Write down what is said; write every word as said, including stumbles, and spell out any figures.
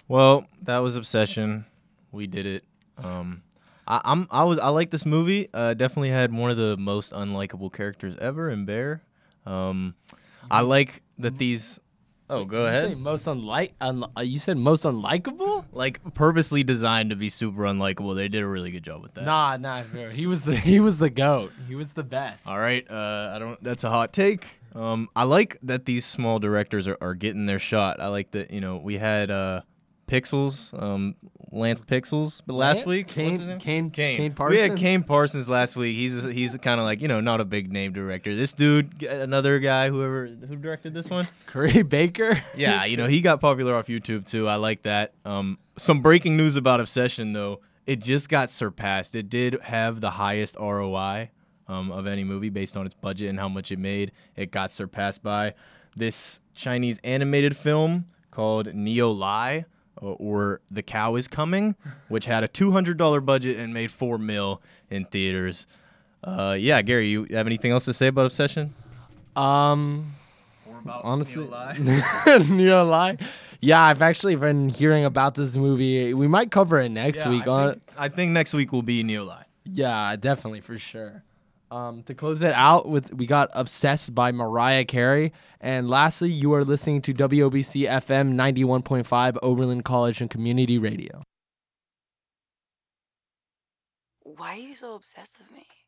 Well, that was Obsession. We did it. Um, I, I'm I was I like this movie. Uh, definitely had one of the most unlikable characters ever in Bear. Um, I like that these. Oh, go you ahead. Say most unlike. Un, uh, you said most unlikable. Like purposely designed to be super unlikable. They did a really good job with that. Nah, nah, bro. He was the he was the goat. He was the best. All right. Uh, I don't. That's a hot take. Um, I like that these small directors are, are getting their shot. I like that. You know, we had uh, Pixels, um, Lance Pixels, but last Lance? week. Kane- What's his name? Kane- Kane. Kane We had Parsons? Kane Parsons last week. He's he's kind of like you know not a big name director. This dude, another guy, whoever who directed this one. Curry Baker. Yeah, you know, he got popular off YouTube too. I like that. Um, some breaking news about Obsession though. It just got surpassed. It did have the highest R O I um, of any movie based on its budget and how much it made. It got surpassed by this Chinese animated film called Neo Lie, or, or The Cow Is Coming, which had a two hundred dollars budget and made four mil in theaters. Uh, yeah, Gary, you have anything else to say about Obsession? Um. Or about Honestly, Neo Lie? Neo Lie. Yeah, I've actually been hearing about this movie. We might cover it next Yeah, week. I on think, I think next week will be Neo Lie. Yeah, definitely for sure. Um, to close it out with, we got "Obsessed" by Mariah Carey, and lastly, you are listening to W O B C F M ninety-one point five, Oberlin College and Community Radio. Why are you so obsessed with me?